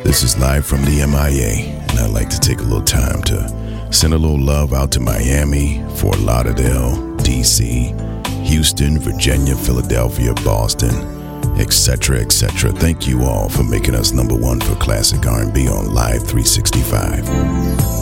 This is live from the MIA, and I'd like to take a little time to send a little love out to Miami, Fort Lauderdale, DC, Houston, Virginia, Philadelphia, Boston, etc., etc. Thank you all for making us number one for classic R&B on Live 365.